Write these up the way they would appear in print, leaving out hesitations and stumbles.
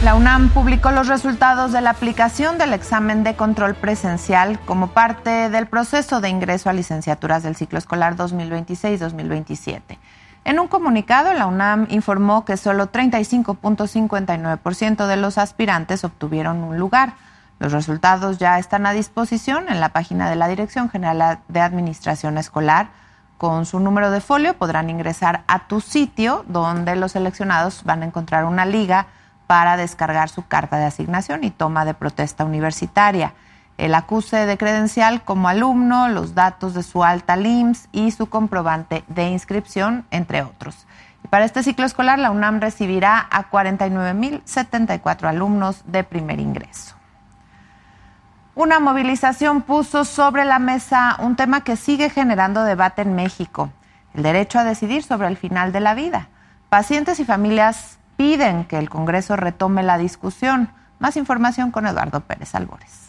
La UNAM publicó los resultados de la aplicación del examen de control presencial como parte del proceso de ingreso a licenciaturas del ciclo escolar 2026-2027. En un comunicado, la UNAM informó que solo 35.59% de los aspirantes obtuvieron un lugar. Los resultados ya están a disposición en la página de la Dirección General de Administración Escolar. Con su número de folio podrán ingresar a tu sitio, donde los seleccionados van a encontrar una liga para descargar su carta de asignación y toma de protesta universitaria, el acuse de credencial como alumno, los datos de su alta al IMSS y su comprobante de inscripción, entre otros. Y para este ciclo escolar, la UNAM recibirá a 49,074 alumnos de primer ingreso. Una movilización puso sobre la mesa un tema que sigue generando debate en México: el derecho a decidir sobre el final de la vida. Pacientes y familias piden que el Congreso retome la discusión. Más información con Eduardo Pérez Albores.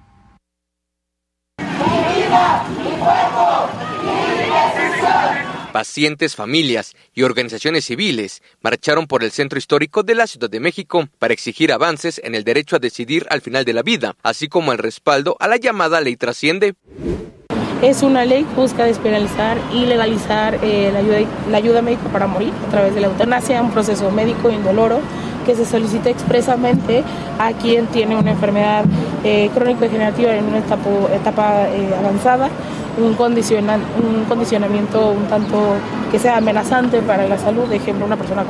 Pacientes, familias y organizaciones civiles marcharon por el centro histórico de la Ciudad de México para exigir avances en el derecho a decidir al final de la vida, así como el respaldo a la llamada Ley Trasciende. Es una ley que busca despenalizar y legalizar la ayuda médica para morir a través de la eutanasia, un proceso médico indoloro que se solicita expresamente a quien tiene una enfermedad crónico-degenerativa en una etapa avanzada, un condicionamiento un tanto que sea amenazante para la salud, de ejemplo, una persona